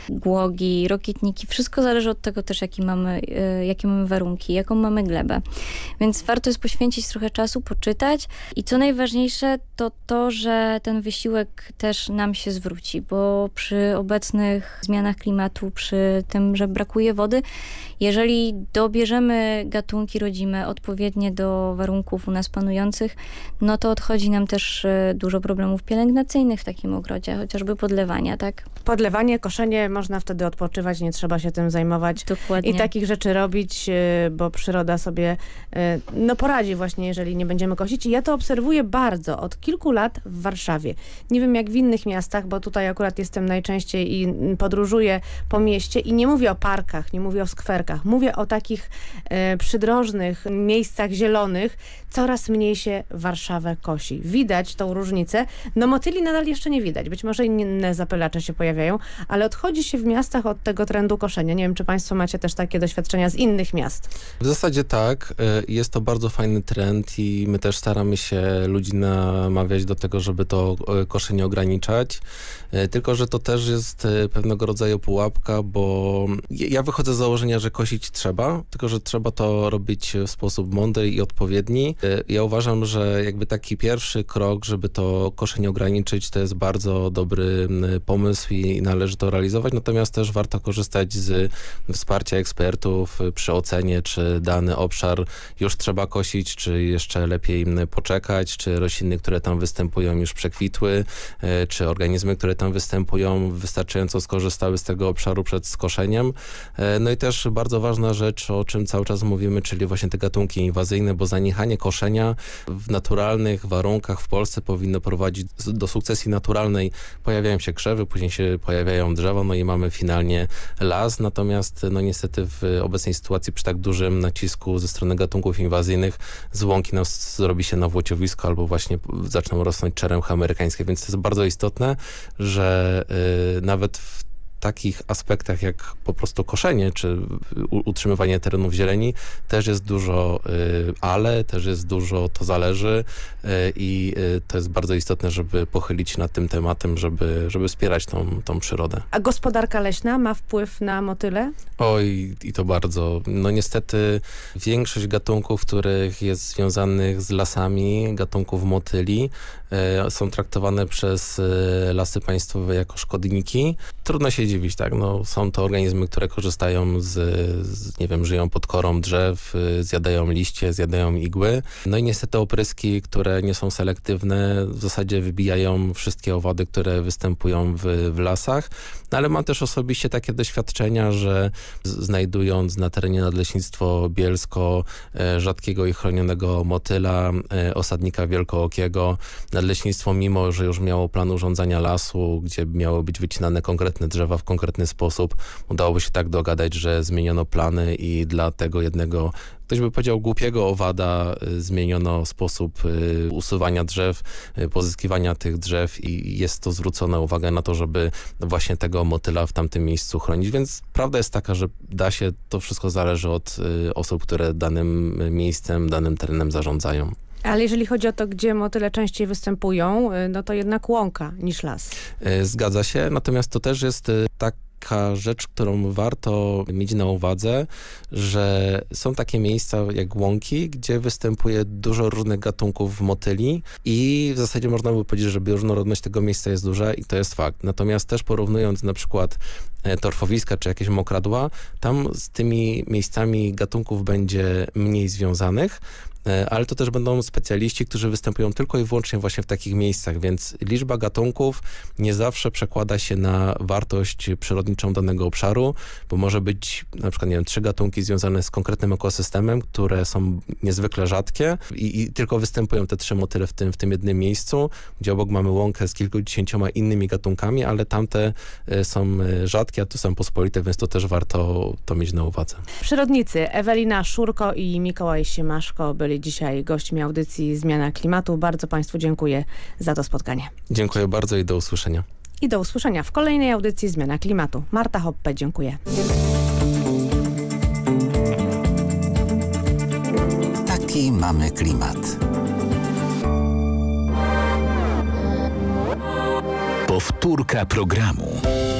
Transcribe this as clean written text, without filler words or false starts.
głogi, rokietniki. Wszystko zależy od tego też, jakie mamy warunki, jaką mamy glebę. Więc warto jest poświęcić trochę czasu, poczytać i co najważniejsze to, że ten wysiłek też nam się zwróci, bo przy obecnych zmianach klimatu, przy tym, że brakuje wody, jeżeli dobierzemy gatunki rodzime odpowiednie do warunków u nas panujących, no to odchodzi nam też dużo problemów pielęgnacyjnych w takim ogrodzie, chociażby podlewania, tak? Podlewanie, koszenie, można wtedy odpoczywać, nie trzeba się tym zajmować. Dokładnie. I takich rzeczy robić, bo przyroda sobie poradzi właśnie, jeżeli nie będziemy kosić. I ja to obserwuję bardzo od kilku lat w Warszawie. Nie wiem jak w innych miastach, bo tutaj akurat jestem najczęściej i podróżuję po mieście i nie mówię o parkach, nie mówię o skwerkach. Mówię o takich przydrożnych miejscach zielonych. Coraz mniej się Warszawę kosi. Widać tą różnicę. No motyli nadal jeszcze nie widać. Być może inne zapylacze się pojawiają, ale odchodzi się w miastach od tego trendu koszenia. Nie wiem, czy państwo macie też takie doświadczenia z innych miast. W zasadzie tak. Jest to bardzo fajny trend i my też staramy się ludzi namawiać do tego, żeby to koszenie ograniczać. Tylko, że to też jest pewnego rodzaju pułapka, bo ja wychodzę z założenia, że kosić trzeba, tylko, że trzeba to robić w sposób mądry i odpowiedni. Ja uważam, że jakby taki pierwszy krok, żeby to koszenie ograniczyć, to jest bardzo dobry pomysł i należy to realizować, natomiast też warto korzystać z wsparcia ekspertów przy ocenie, czy dany obszar już trzeba kosić, czy jeszcze lepiej poczekać, czy rośliny, które tam występują, już przekwitły, czy organizmy, które tam występują, wystarczająco skorzystały z tego obszaru przed skoszeniem. No i też bardzo ważna rzecz, o czym cały czas mówimy, czyli właśnie te gatunki inwazyjne, bo zaniechanie koszenia w naturalnych warunkach w Polsce powinno prowadzić do sukcesji naturalnej. Pojawiają się krzewy, później się pojawiają drzewa, no i mamy finalnie las. Natomiast no niestety w obecnej sytuacji przy tak dużym nacisku ze strony gatunków inwazyjnych z łąki zrobi się nawłociowisko albo właśnie zaczną rosnąć czeremchy amerykańskie, więc to jest bardzo istotne, że nawet w takich aspektach jak po prostu koszenie, czy utrzymywanie terenów zieleni, też jest dużo ale, też jest dużo to zależy i to jest bardzo istotne, żeby pochylić się nad tym tematem, żeby wspierać tą przyrodę. A gospodarka leśna ma wpływ na motyle? Oj, i to bardzo. No niestety większość gatunków, których jest związanych z lasami, gatunków motyli, są traktowane przez Lasy Państwowe jako szkodniki. Trudno się dziwić, tak? No, są to organizmy, które korzystają nie wiem, żyją pod korą drzew, zjadają liście, zjadają igły. No i niestety opryski, które nie są selektywne, w zasadzie wybijają wszystkie owady, które występują w lasach. No, ale mam też osobiście takie doświadczenia, że znajdując na terenie Nadleśnictwo Bielsko rzadkiego i chronionego motyla, osadnika wielkookiego, Nadleśnictwo, mimo że już miało plan urządzania lasu, gdzie miały być wycinane konkretne drzewa w konkretny sposób, udało się tak dogadać, że zmieniono plany i dla tego jednego, ktoś by powiedział, głupiego owada zmieniono sposób usuwania drzew, pozyskiwania tych drzew i jest to zwrócona uwaga na to, żeby właśnie tego motyla w tamtym miejscu chronić. Więc prawda jest taka, że da się, to wszystko zależy od osób, które danym miejscem, danym terenem zarządzają. Ale jeżeli chodzi o to, gdzie motyle częściej występują, no to jednak łąka niż las. Zgadza się, natomiast to też jest taka rzecz, którą warto mieć na uwadze, że są takie miejsca jak łąki, gdzie występuje dużo różnych gatunków motyli i w zasadzie można by powiedzieć, że bioróżnorodność tego miejsca jest duża i to jest fakt. Natomiast też porównując na przykład torfowiska czy jakieś mokradła, tam z tymi miejscami gatunków będzie mniej związanych, ale to też będą specjaliści, którzy występują tylko i wyłącznie właśnie w takich miejscach, więc liczba gatunków nie zawsze przekłada się na wartość przyrodniczą danego obszaru, bo może być na przykład, nie wiem, 3 gatunki związane z konkretnym ekosystemem, które są niezwykle rzadkie i tylko występują te 3 motyle w tym jednym miejscu, gdzie obok mamy łąkę z kilkudziesięcioma innymi gatunkami, ale tamte są rzadkie, a tu są pospolite, więc to też warto to mieć na uwadze. Przyrodnicy Ewelina Szurko i Mikołaj Siemaszko byli dzisiaj gośćmi audycji Zmiana Klimatu. Bardzo Państwu dziękuję za to spotkanie. Dziękuję bardzo i do usłyszenia. I do usłyszenia w kolejnej audycji Zmiana Klimatu. Marta Hoppe, dziękuję. Taki mamy klimat. Powtórka programu.